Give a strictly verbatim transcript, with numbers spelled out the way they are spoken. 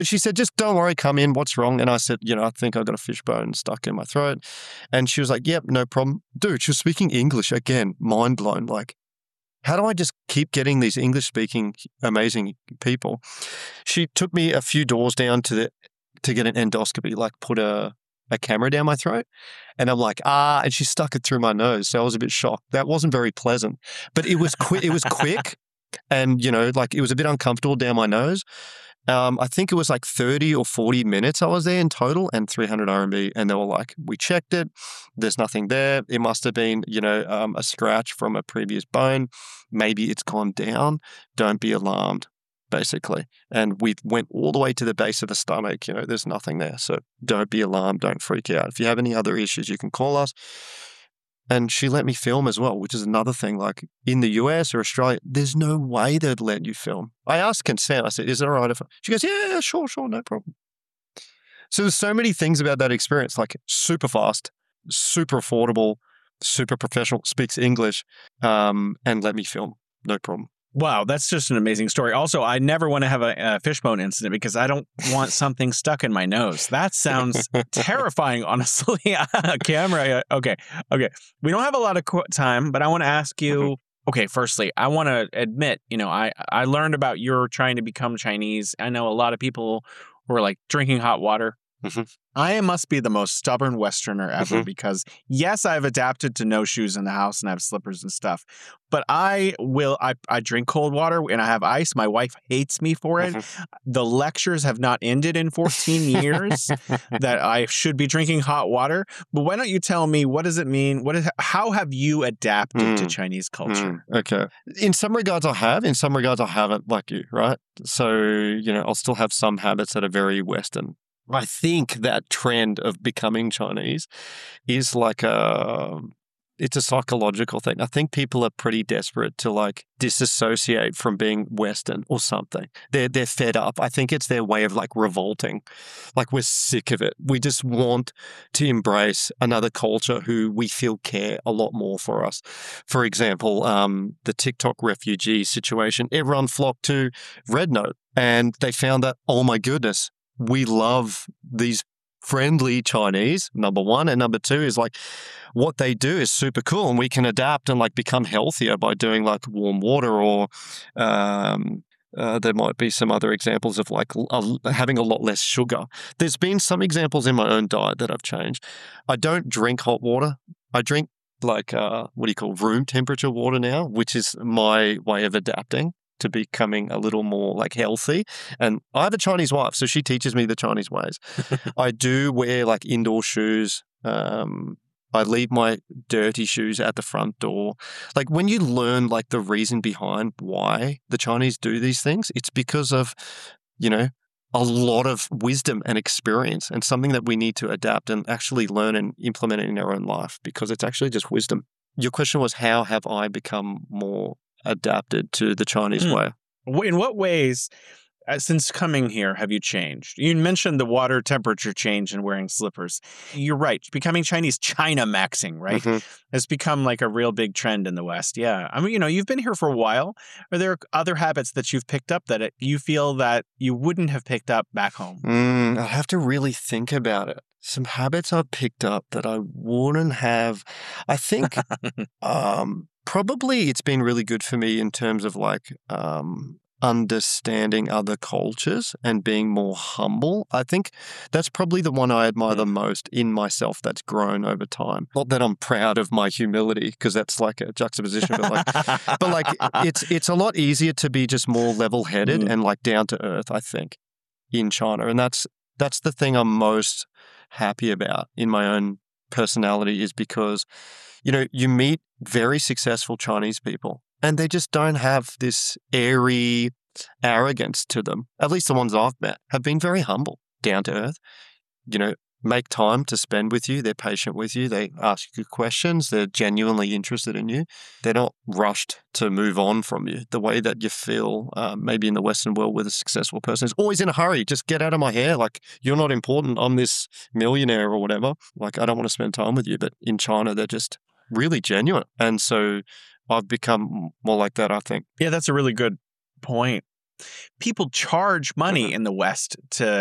She said, just don't worry, come in. What's wrong? And I said, you know, I think I got a fishbone stuck in my throat. And she was like, yep, no problem. Dude, she was speaking English again, mind blown. Like, how do I just keep getting these English-speaking amazing people? She took me a few doors down to the to get an endoscopy, like put a, a camera down my throat. And I'm like, ah, and she stuck it through my nose. So I was a bit shocked. That wasn't very pleasant. But it was quick. It was quick. And, you know, like it was a bit uncomfortable down my nose. Um, I think it was like thirty or forty minutes I was there in total and three hundred R M B. And they were like, we checked it. There's nothing there. It must have been, you know, um, a scratch from a previous bone. Maybe it's gone down. Don't be alarmed, basically. And we went all the way to the base of the stomach. You know, there's nothing there. So don't be alarmed. Don't freak out. If you have any other issues, you can call us. And she let me film as well, which is another thing. Like in the U S or Australia, there's no way they'd let you film. I asked consent. I said, is it all right if I... She goes, yeah, yeah, sure, sure, no problem. So there's so many things about that experience, like super fast, super affordable, super professional, speaks English, um, and let me film. No problem. Wow, that's just an amazing story. Also, I never want to have a, a fishbone incident because I don't want something stuck in my nose. That sounds terrifying, honestly. Camera. Okay. Okay. We don't have a lot of qu- time, but I want to ask you, mm-hmm. okay, firstly, I want to admit, you know, I, I learned about your trying to become Chinese. I know a lot of people who are like drinking hot water. Mm-hmm. I must be the most stubborn Westerner ever mm-hmm. because, yes, I've adapted to no shoes in the house and I have slippers and stuff. But I will, I, I drink cold water and I have ice. My wife hates me for it. Mm-hmm. The lectures have not ended in fourteen years that I should be drinking hot water. But why don't you tell me, what does it mean? What is, how have you adapted mm. to Chinese culture? Mm. Okay. In some regards I have, in some regards I haven't, like you, right? So, you know, I'll still have some habits that are very Western. I think that trend of becoming Chinese is like a, it's a psychological thing. I think people are pretty desperate to like disassociate from being Western or something. They're, they're fed up. I think it's their way of like revolting. Like we're sick of it. We just want to embrace another culture who we feel care a lot more for us. For example, um, the TikTok refugee situation, everyone flocked to Rednote and they found that, oh my goodness, we love these friendly Chinese, number one. And number two is like what they do is super cool and we can adapt and like become healthier by doing like warm water or um, uh, there might be some other examples of like uh, having a lot less sugar. There's been some examples in my own diet that I've changed. I don't drink hot water. I drink like, uh, what do you call room temperature water now, which is my way of adapting to becoming a little more like healthy. And I have a Chinese wife, so she teaches me the Chinese ways. I do wear like indoor shoes. Um, I leave my dirty shoes at the front door. Like when you learn like the reason behind why the Chinese do these things, it's because of, you know, a lot of wisdom and experience and something that we need to adapt and actually learn and implement it in our own life because it's actually just wisdom. Your question was, how have I become more adapted to the Chinese mm. way? In what ways, uh, since coming here, have you changed? You mentioned the water temperature change and wearing slippers. You're right. Becoming Chinese, China maxing, right? Mm-hmm. Has become like a real big trend in the West. Yeah. I mean, you know, you've been here for a while. Are there other habits that you've picked up that it, you feel that you wouldn't have picked up back home? Mm, I have to really think about it. Some habits I've picked up that I wouldn't have. I think um, probably it's been really good for me in terms of like um, understanding other cultures and being more humble. I think that's probably the one I admire the most in myself that's grown over time. Not that I'm proud of my humility because that's like a juxtaposition, but like, but like it's it's a lot easier to be just more level-headed mm. and like down to earth, I think, in China. And that's that's the thing I'm most happy about in my own personality is because, you know, you meet very successful Chinese people and they just don't have this airy arrogance to them. At least the ones I've met have been very humble, down to earth, you know, make time to spend with you. They're patient with you. They ask you good questions. They're genuinely interested in you. They're not rushed to move on from you the way that you feel um, maybe in the Western world with a successful person is always in a hurry. Just get out of my hair. Like, you're not important. I'm this millionaire or whatever. Like, I don't want to spend time with you. But in China, they're just really genuine. And so I've become more like that, I think. Yeah, that's a really good point. people charge money Mhm. in the West to